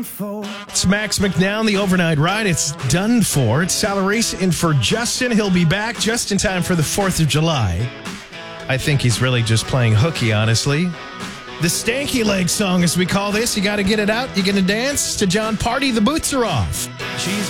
It's Max McNown, the overnight ride. It's done for. It's Sal Race in for Justin. He'll be back just in time for the 4th of July. I think he's really just playing hooky, honestly. The stanky leg song, as we call this. You got to get it out. You going to dance to John Party. The boots are off. She's